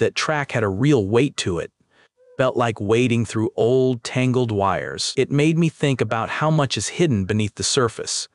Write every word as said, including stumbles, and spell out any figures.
that track had a real weight to it. Felt like wading through old, tangled wires. It made me think about how much is hidden beneath the surface.